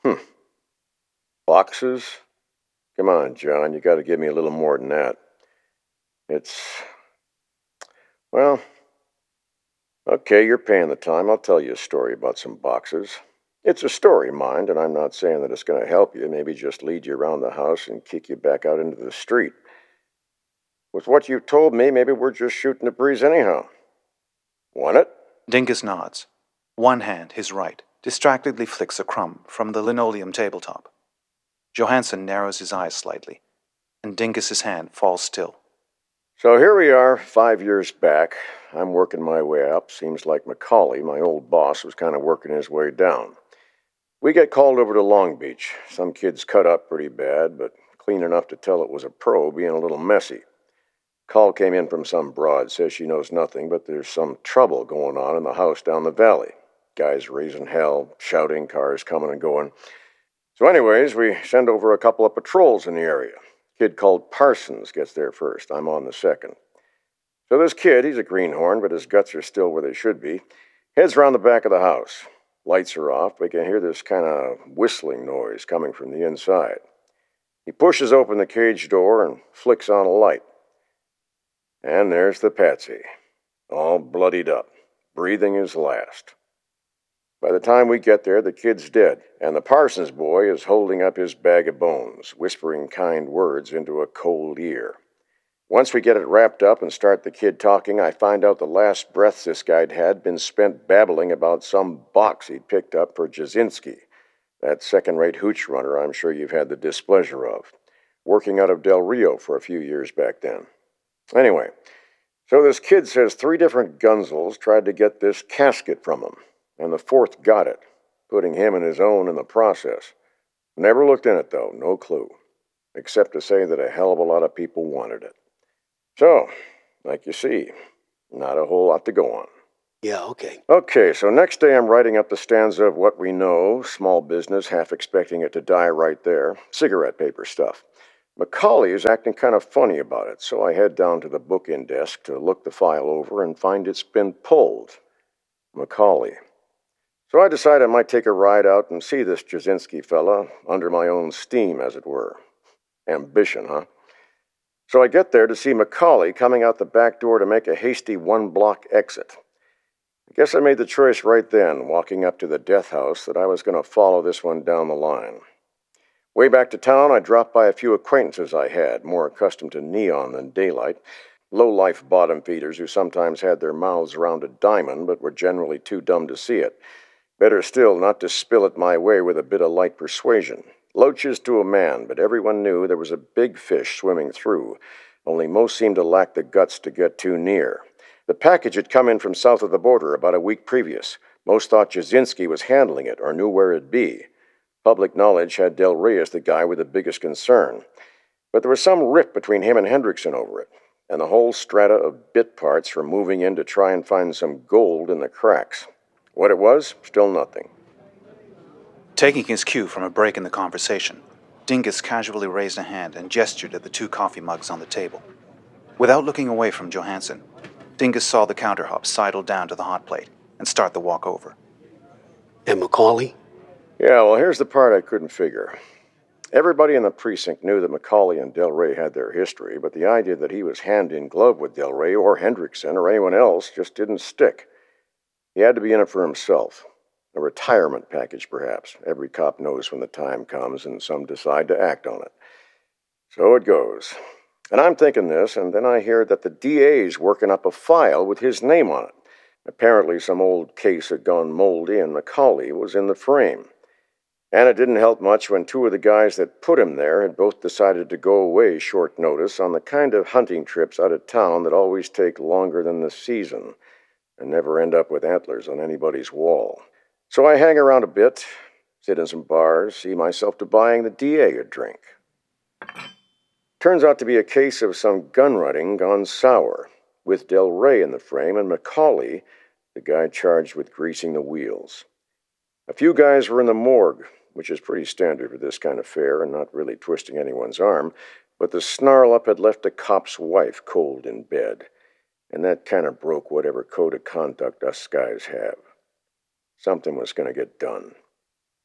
Hmm. Boxes? Come on, John, you gotta give me a little more than that. Well, okay, you're paying the time. I'll tell you a story about some boxes. It's a story, mind, and I'm not saying that it's gonna help you. Maybe just lead you around the house and kick you back out into the street. With what you've told me, maybe we're just shooting the breeze anyhow. Want it? Dingus nods. One hand, his right, distractedly flicks a crumb from the linoleum tabletop. Johansson narrows his eyes slightly, and Dingus's hand falls still. So here we are, 5 years back. I'm working my way up. Seems like Macaulay, my old boss, was kind of working his way down. We get called over to Long Beach. Some kid's cut up pretty bad, but clean enough to tell it was a pro, being a little messy. Call came in from some broad, says she knows nothing, but there's some trouble going on in the house down the valley. Guys raising hell, shouting, cars coming and going. So anyways, we send over a couple of patrols in the area. Kid called Parsons gets there first. I'm on the second. So this kid, he's a greenhorn, but his guts are still where they should be, heads around the back of the house. Lights are off. We can hear this kind of whistling noise coming from the inside. He pushes open the cage door and flicks on a light. And there's the Patsy, all bloodied up, breathing his last. By the time we get there, the kid's dead, and the Parsons boy is holding up his bag of bones, whispering kind words into a cold ear. Once we get it wrapped up and start the kid talking, I find out the last breaths this guy'd had been spent babbling about some box he'd picked up for Jasinski, that second-rate hooch runner I'm sure you've had the displeasure of, working out of Del Rio for a few years back then. Anyway, so this kid says 3 different gunzels tried to get this casket from him, and the 4th got it, putting him and his own in the process. Never looked in it, though, no clue, except to say that a hell of a lot of people wanted it. So, like you see, not a whole lot to go on. Yeah, okay. Okay, so next day I'm writing up the stanza of what we know, small business, half expecting it to die right there, cigarette paper stuff. Macaulay is acting kind of funny about it, so I head down to the book-in desk to look the file over and find it's been pulled. Macaulay. So I decide I might take a ride out and see this Jasinski fella, under my own steam, as it were. Ambition, huh? So I get there to see Macaulay coming out the back door to make a hasty 1-block exit. I guess I made the choice right then, walking up to the death house, that I was going to follow this one down the line. Way back to town, I dropped by a few acquaintances I had, more accustomed to neon than daylight, low-life bottom feeders who sometimes had their mouths around a diamond but were generally too dumb to see it. Better still not to spill it my way with a bit of light persuasion. Loaches to a man, but everyone knew there was a big fish swimming through, only most seemed to lack the guts to get too near. The package had come in from south of the border about a week previous. Most thought Jasinski was handling it or knew where it'd be. Public knowledge had Del Reyes the guy with the biggest concern. But there was some rift between him and Hendrickson over it, and the whole strata of bit parts were moving in to try and find some gold in the cracks. What it was, still nothing. Taking his cue from a break in the conversation, Dingus casually raised a hand and gestured at the 2 coffee mugs on the table. Without looking away from Johansson, Dingus saw the counterhop sidle down to the hot plate and start the walk over. And Macaulay? Yeah, well, here's the part I couldn't figure. Everybody in the precinct knew that Macaulay and Del Rey had their history, but the idea that he was hand in glove with Del Rey or Hendrickson or anyone else just didn't stick. He had to be in it for himself. A retirement package, perhaps. Every cop knows when the time comes, and some decide to act on it. So it goes. And I'm thinking this, and then I hear that the DA's working up a file with his name on it. Apparently some old case had gone moldy, and Macaulay was in the frame. And it didn't help much when 2 of the guys that put him there had both decided to go away short notice on the kind of hunting trips out of town that always take longer than the season and never end up with antlers on anybody's wall. So I hang around a bit, sit in some bars, see myself to buying the DA a drink. Turns out to be a case of some gun running gone sour, with Del Rey in the frame and Macaulay, the guy charged with greasing the wheels. A few guys were in the morgue, which is pretty standard for this kind of fare and not really twisting anyone's arm, but the snarl-up had left a cop's wife cold in bed, and that kind of broke whatever code of conduct us guys have. Something was going to get done.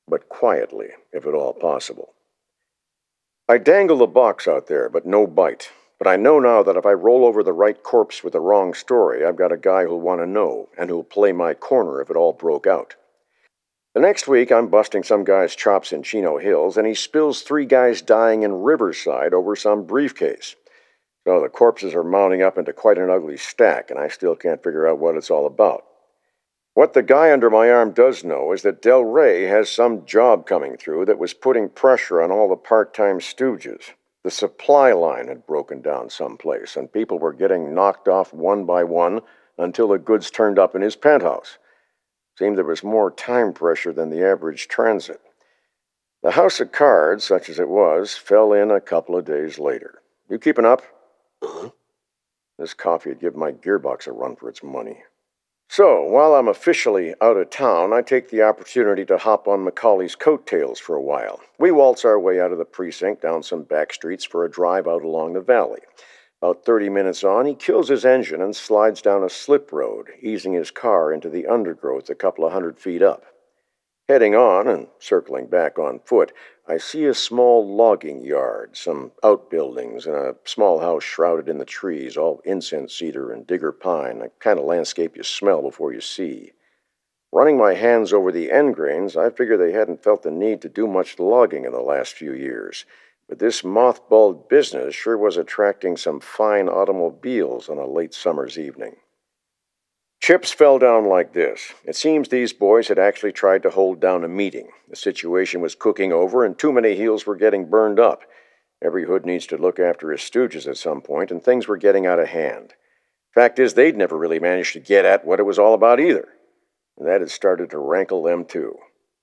but quietly, if at all possible. I dangle the box out there, but no bite. But I know now that if I roll over the right corpse with the wrong story, I've got a guy who'll want to know, and who'll play my corner if it all broke out. The next week, I'm busting some guy's chops in Chino Hills, and he spills 3 guys dying in Riverside over some briefcase. So the corpses are mounting up into quite an ugly stack, and I still can't figure out what it's all about. What the guy under my arm does know is that Del Rey has some job coming through that was putting pressure on all the part-time stooges. The supply line had broken down someplace, and people were getting knocked off one by one until the goods turned up in his penthouse. Seemed there was more time pressure than the average transit. The house of cards, such as it was, fell in a couple of days later. You keeping up? Uh-huh. This coffee would give my gearbox a run for its money. So, while I'm officially out of town, I take the opportunity to hop on Macaulay's coattails for a while. We waltz our way out of the precinct down some back streets for a drive out along the valley. About 30 minutes on, he kills his engine and slides down a slip road, easing his car into the undergrowth a couple of 100 feet up. Heading on and circling back on foot, I see a small logging yard, some outbuildings, and a small house shrouded in the trees, all incense cedar and digger pine, the kind of landscape you smell before you see. Running my hands over the end grains, I figure they hadn't felt the need to do much logging in the last few years. But this mothballed business sure was attracting some fine automobiles on a late summer's evening. Chips fell down like this. It seems these boys had actually tried to hold down a meeting. The situation was cooking over, and too many heels were getting burned up. Every hood needs to look after his stooges at some point, and things were getting out of hand. Fact is, they'd never really managed to get at what it was all about either. And that had started to rankle them too.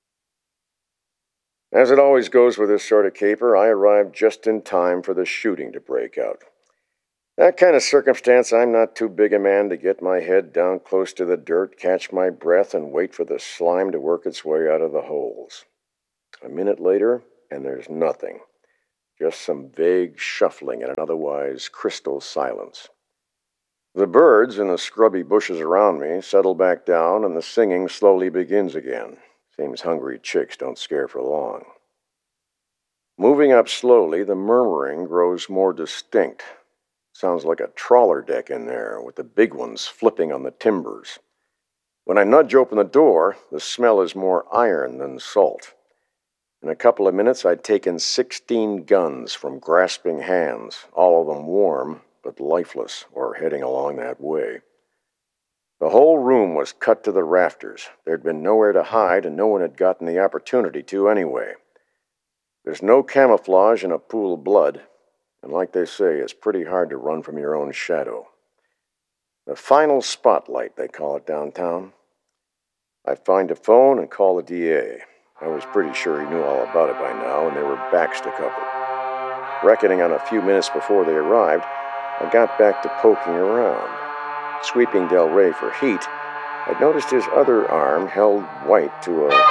As it always goes with this sort of caper, I arrived just in time for the shooting to break out. That kind of circumstance, I'm not too big a man to get my head down close to the dirt, catch my breath, and wait for the slime to work its way out of the holes. A minute later, and there's nothing. Just some vague shuffling in an otherwise crystal silence. The birds in the scrubby bushes around me settle back down, and the singing slowly begins again. Seems hungry chicks don't scare for long. Moving up slowly, the murmuring grows more distinct. Sounds like a trawler deck in there, with the big ones flipping on the timbers. When I nudge open the door, the smell is more iron than salt. In a couple of minutes, I'd taken 16 guns from grasping hands, all of them warm, but lifeless, or heading along that way. The whole room was cut to the rafters. There'd been nowhere to hide, and no one had gotten the opportunity to anyway. There's no camouflage in a pool of blood, and like they say, it's pretty hard to run from your own shadow. The final spotlight, they call it downtown. I find a phone and call the DA. I was pretty sure he knew all about it by now, and there were backs to cover. Reckoning on a few minutes before they arrived, I got back to poking around. Sweeping Del Rey for heat, I'd noticed his other arm held white to a...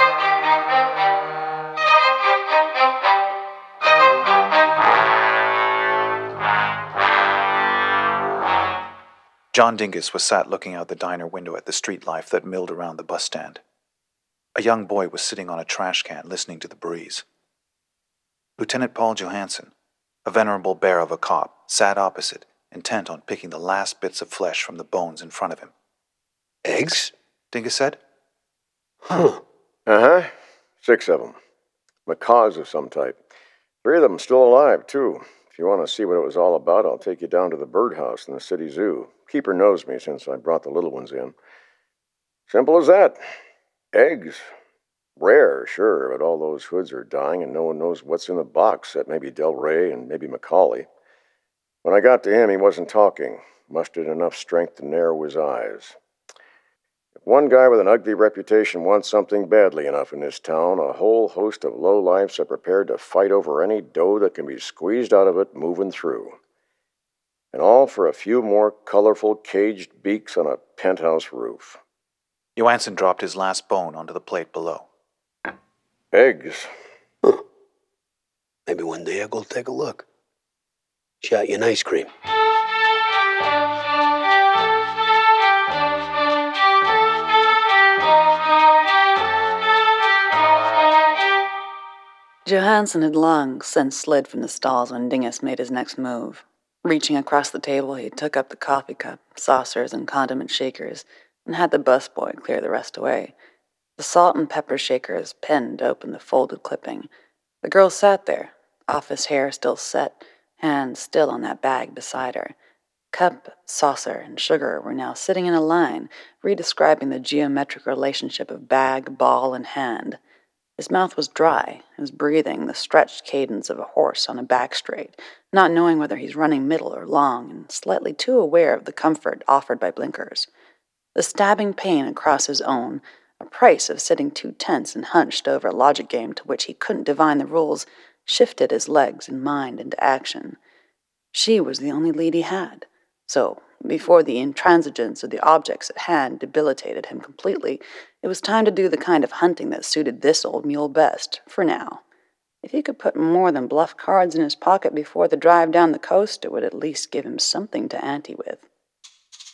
John Dingus was sat looking out the diner window at the street life that milled around the bus stand. A young boy was sitting on a trash can listening to the breeze. Lieutenant Paul Johansson, a venerable bear of a cop, sat opposite, intent on picking the last bits of flesh from the bones in front of him. Eggs? Dingus said. Huh. 6 of them. Macaws of some type. 3 of them still alive, too. If you want to see what it was all about, I'll take you down to the birdhouse in the city zoo. Keeper knows me since I brought the little ones in. Simple as that. Eggs. Rare, sure, but all those hoods are dying and no one knows what's in the box except maybe Del Rey and maybe Macaulay. When I got to him, he wasn't talking. Mustered enough strength to narrow his eyes. If one guy with an ugly reputation wants something badly enough in this town, a whole host of lowlifes are prepared to fight over any dough that can be squeezed out of it moving through. And all for a few more colorful caged beaks on a penthouse roof. Johansson dropped his last bone onto the plate below. Eggs. Huh. Maybe one day I'll go take a look. Shot you an ice cream. Johansson had long since slid from the stalls when Dingus made his next move. Reaching across the table, he took up the coffee cup, saucers, and condiment shakers, and had the busboy clear the rest away. The salt and pepper shakers pinned open the folded clipping. The girl sat there, office hair still set, hands still on that bag beside her. Cup, saucer, and sugar were now sitting in a line, redescribing the geometric relationship of bag, ball, and hand. His mouth was dry, his breathing the stretched cadence of a horse on a back straight, not knowing whether he's running middle or long, and slightly too aware of the comfort offered by blinkers. The stabbing pain across his own, a price of sitting too tense and hunched over a logic game to which he couldn't divine the rules, shifted his legs and mind into action. She was the only lead he had. So, before the intransigence of the objects at hand debilitated him completely, it was time to do the kind of hunting that suited this old mule best, for now. If he could put more than bluff cards in his pocket before the drive down the coast, it would at least give him something to ante with.